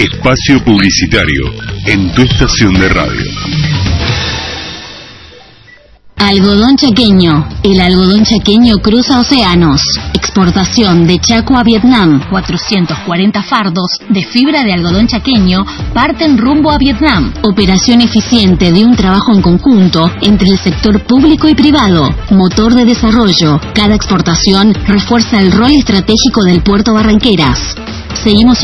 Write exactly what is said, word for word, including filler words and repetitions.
Espacio publicitario en tu estación de radio. Algodón chaqueño. El algodón chaqueño cruza océanos. Exportación de Chaco a Vietnam. cuatrocientos cuarenta fardos de fibra de algodón chaqueño parten rumbo a Vietnam. Operación eficiente de un trabajo en conjunto entre el sector público y privado. Motor de desarrollo. Cada exportación refuerza el rol estratégico del puerto Barranqueras. Seguimos